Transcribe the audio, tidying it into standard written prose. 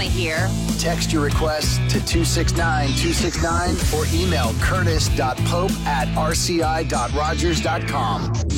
hear? Text your request to 269-269 or email curtis.pope@rci.rogers.com.